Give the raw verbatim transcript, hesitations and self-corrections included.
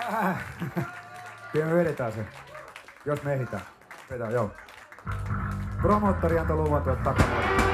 Äh. Kyllä me vedetään se, jos me ehditään. Vedetään, joo. Promottori antoi luvan tuolta takapuolella.